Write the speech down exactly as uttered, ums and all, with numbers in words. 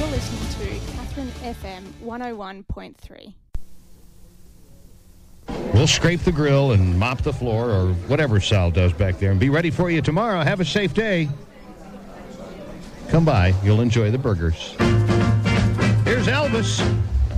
listening to Catherine F M one oh one point three. We'll scrape the grill and mop the floor or whatever Sal does back there and be ready for you tomorrow. Have a safe day. Come by. You'll enjoy the burgers. Here's Elvis.